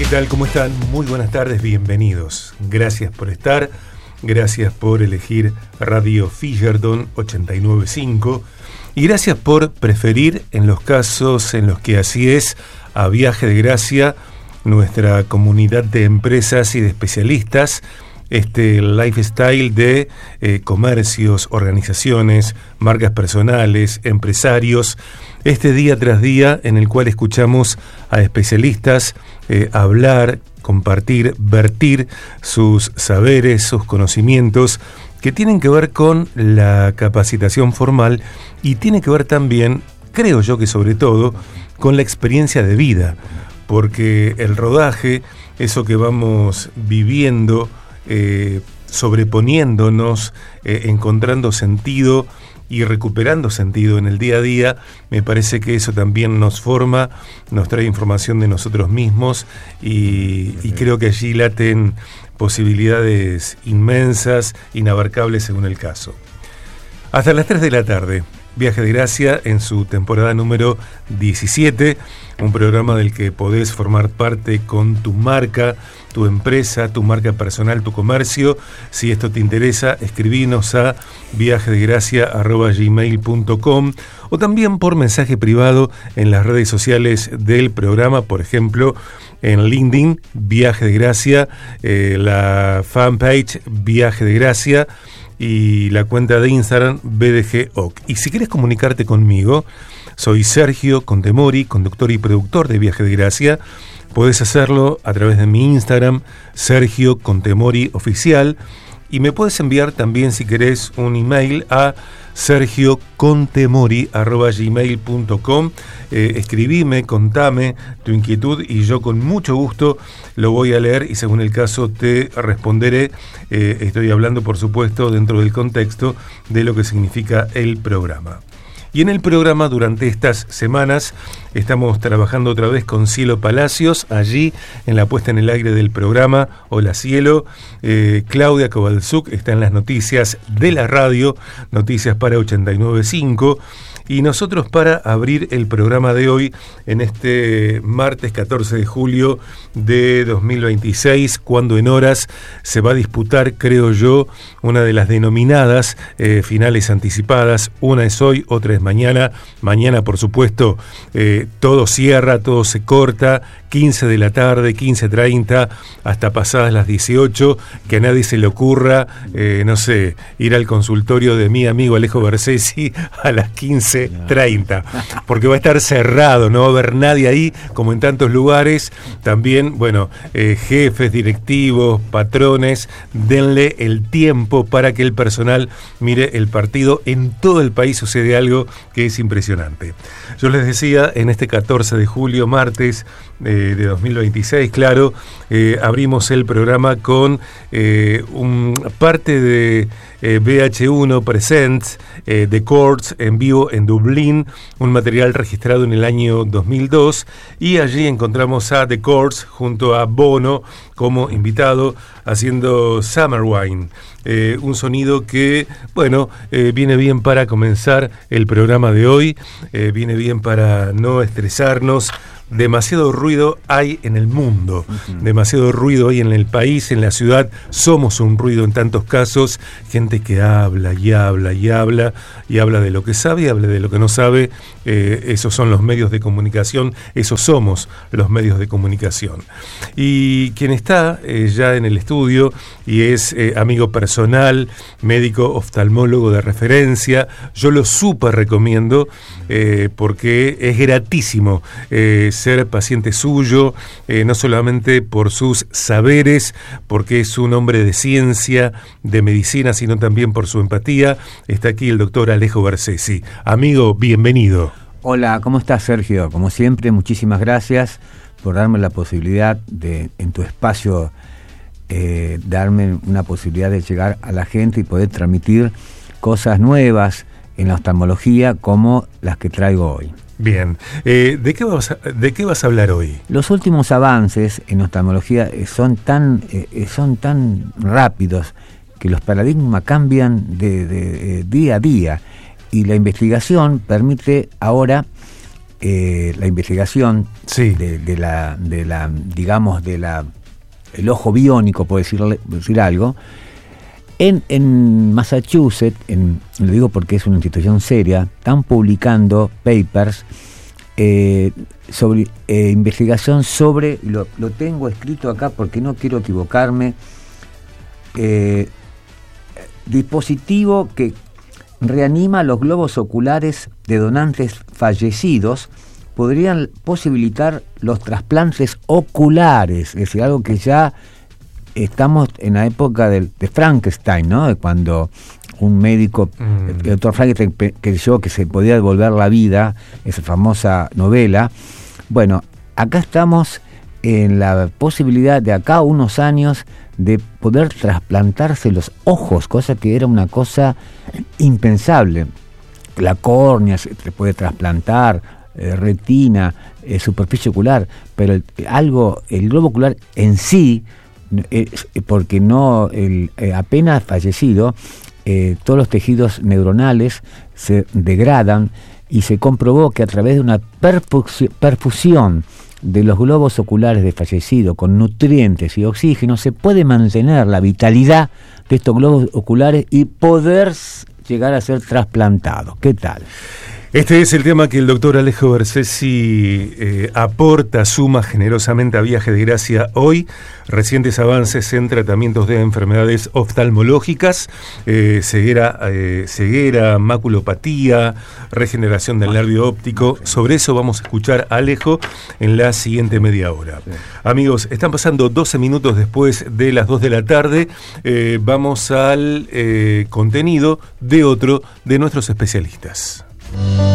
tal? ¿Cómo están? Muy buenas tardes, bienvenidos. Gracias por estar, gracias por elegir Radio Fisherton 89.5 y gracias por preferir, en los casos en los que así es, a Viaje de Gracia, nuestra comunidad de empresas y de especialistas, este lifestyle de comercios, organizaciones, marcas personales, empresarios, este día tras día en el cual escuchamos a especialistas hablar, compartir, vertir sus saberes, sus conocimientos que tienen que ver con la capacitación formal y tiene que ver también, creo yo que sobre todo, con la experiencia de vida, porque el rodaje, eso que vamos viviendo, sobreponiéndonos, encontrando sentido y recuperando sentido en el día a día, me parece que eso también nos forma, nos trae información de nosotros mismos y creo que allí laten posibilidades inmensas, inabarcables según el caso. Hasta las 3 de la tarde, Viaje de Gracia en su temporada número 17, un programa del que podés formar parte con tu marca, tu empresa, tu marca personal, tu comercio. Si esto te interesa, escribinos a viajedegracia@gmail.com o también por mensaje privado en las redes sociales del programa, por ejemplo, en LinkedIn, Viaje de Gracia, la fanpage Viaje de Gracia y la cuenta de Instagram BDGOC. Y si quieres comunicarte conmigo, soy Sergio Contemori, conductor y productor de Viaje de Gracia. Podés hacerlo a través de mi Instagram, Sergio Contemori Oficial, y me puedes enviar también, si querés, un email a sergiocontemori@gmail.com. Escribime, contame tu inquietud y yo con mucho gusto lo voy a leer y según el caso te responderé. Estoy hablando, por supuesto, dentro del contexto de lo que significa el programa. Y en el programa, durante estas semanas, estamos trabajando otra vez con Cielo Palacios, allí en la puesta en el aire del programa. Hola Cielo, Claudia Kovalzuk está en las noticias de la radio, noticias para 89.5. Y nosotros, para abrir el programa de hoy, en este martes 14 de julio de 2026, cuando en horas se va a disputar, creo yo, una de las denominadas finales anticipadas. Una es hoy, otra es mañana. Mañana, por supuesto, todo cierra, todo se corta, 15 de la tarde, 15:30, hasta pasadas las 18, que a nadie se le ocurra, no sé, ir al consultorio de mi amigo Alejo Bersesi a las 15:30, porque va a estar cerrado, no va a haber nadie ahí, como en tantos lugares. También, bueno, jefes, directivos, patrones, denle el tiempo para que el personal mire el partido. En todo el país sucede algo que es impresionante. Yo les decía, en este 14 de julio, martes de 2026, claro, abrimos el programa con parte de VH1 Presents The Courts en vivo en Dublín, un material registrado en el año 2002, y allí encontramos a The Courts junto a Bono como invitado haciendo Summer Wine, un sonido que, bueno, viene bien para comenzar el programa de hoy, viene bien para no estresarnos. Demasiado ruido hay en el mundo, demasiado ruido hay en el país, en la ciudad. Somos un ruido en tantos casos, gente que habla y habla y habla y habla de lo que sabe y habla de lo que no sabe. Esos son los medios de comunicación, esos somos los medios de comunicación. Y quien está ya en el estudio y es amigo personal, médico oftalmólogo de referencia, yo lo súper recomiendo porque es gratísimo ser paciente suyo, no solamente por sus saberes, porque es un hombre de ciencia, de medicina, sino también por su empatía. Está aquí el doctor Alejo Bersesi. Amigo, bienvenido. Hola, ¿cómo estás, Sergio? Como siempre, muchísimas gracias por darme la posibilidad de, en tu espacio, darme una posibilidad de llegar a la gente y poder transmitir cosas nuevas en la oftalmología como las que traigo hoy. Bien, ¿de qué vas a hablar hoy? Los últimos avances en oftalmología son tan rápidos que los paradigmas cambian de día a día, y la investigación permite ahora la investigación sí. digamos, el ojo biónico, por decir algo, en Massachusetts, lo digo porque es una institución seria, están publicando papers sobre investigación sobre, lo tengo escrito acá porque no quiero equivocarme, dispositivo que reanima los globos oculares de donantes fallecidos, podrían posibilitar los trasplantes oculares, es decir, algo que ya estamos en la época de Frankenstein, ¿no? De cuando un médico, el doctor Frankenstein, creyó que se podía devolver la vida, esa famosa novela. Bueno, acá estamos en la posibilidad de acá a unos años de poder trasplantarse los ojos, cosa que era una cosa impensable. La córnea se puede trasplantar, retina, superficie ocular, pero el globo ocular en sí, porque no apenas fallecido, todos los tejidos neuronales se degradan y se comprobó que a través de una perfusión de los globos oculares de fallecido con nutrientes y oxígeno se puede mantener la vitalidad de estos globos oculares y poder llegar a ser trasplantados. ¿Qué tal? Este es el tema que el doctor Alejo Bersesi aporta, suma generosamente a Viaje de Gracia hoy. Recientes avances en tratamientos de enfermedades oftalmológicas, ceguera, maculopatía, regeneración del nervio óptico. Sobre eso vamos a escuchar a Alejo en la siguiente media hora. Sí. Amigos, están pasando 12 minutos después de las 2 de la tarde. Vamos al contenido de otro de nuestros especialistas.